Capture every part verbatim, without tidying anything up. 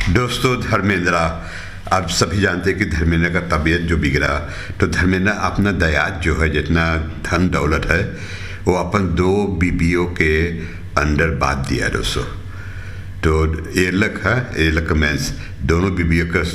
दोस्तों, धर्मेंद्र, आप सभी जानते हैं कि धर्मेंद्र का तबीयत जो बिगड़ा, तो धर्मेंद्र अपना दयाद जो है, जितना धन दौलत है, वो अपन दो बीबियों के अंडर बांट दिया दोस्तों। तो एरलक है, एरलक मीन्स दोनों बीबियों का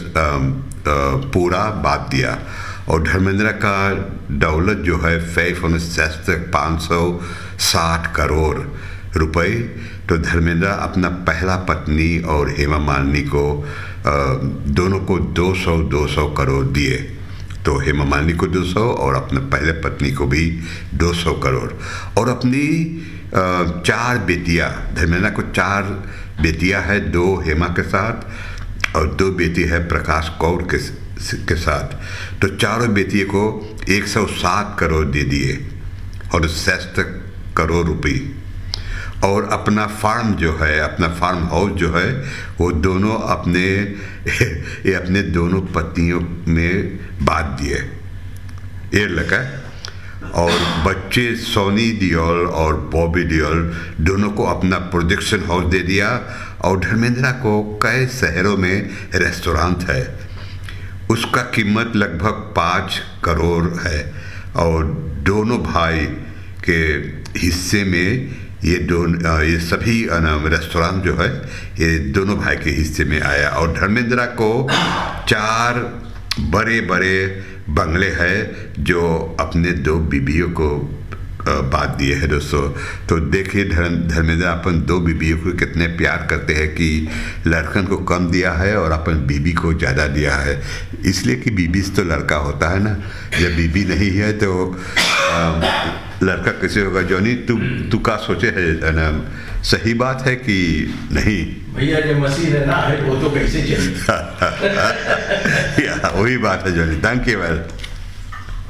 पूरा बांट दिया। और धर्मेंद्र का दौलत जो है फाइव हंड्रेड पाँच सौ साठ करोड़ रुपए। तो धर्मेंद्र अपना पहला पत्नी और हेमा मालिनी को आ, दोनों को दो सौ दो सौ करोड़ दिए। तो हेमा मालिनी को दो सौ और अपने पहले पत्नी को भी दो सौ करोड़। और अपनी आ, चार बेटियां, धर्मेंद्र को चार बेटियां है, दो हेमा के साथ और दो बेटी है प्रकाश कौर के के साथ। तो चारों बेटियों को एक सौ सात करोड़ दे दिए और सैंसठ करोड़ रुपये। और अपना फार्म जो है, अपना फार्म हाउस जो है, वो दोनों अपने ये अपने दोनों पत्नियों में बांट दिए, ये लगा। और बच्चे सोनी दियोल और बॉबी दियोल दोनों को अपना प्रोडक्शन हाउस दे दिया। और धर्मेंद्र को कई शहरों में रेस्टोरेंट है, उसका कीमत लगभग पाँच करोड़ है। और दोनों भाई के हिस्से में ये दोनों ये सभी रेस्टोरेंट जो है, ये दोनों भाई के हिस्से में आया। और धर्मेंद्र को चार बड़े बड़े बंगले हैं जो अपने दो बीबियों को बांट दिए हैं दोस्तों। तो देखिए धर्म धर्मेंद्र अपन दो बीबियों को कितने प्यार करते हैं कि लड़कन को कम दिया है और अपन बीबी को ज़्यादा दिया है। इसलिए कि बीबी से तो लड़का होता है ना, जब बीबी नहीं है तो आ, लड़का कैसे होगा। जॉनी, तू तू का सोचे है ना, सही बात है कि नहीं? भैया जब मसीह रहना है वो तो कैसे चले। वही बात है जॉनी। Thank you well.